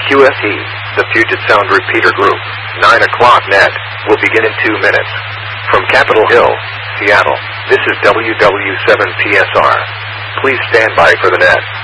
QSE, the Puget Sound Repeater Group, 9 o'clock net, will begin in 2 minutes. From Capitol Hill, Seattle, this is WW7PSR. Please stand by for the net.